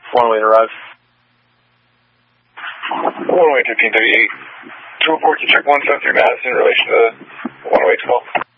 One way to arrive. One way 1538. To report to check 173 Madison in relation to the one-way 12.